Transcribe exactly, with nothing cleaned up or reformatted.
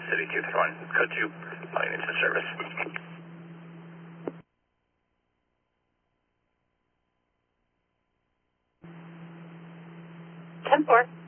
City two three one, code two, calling into service. ten four.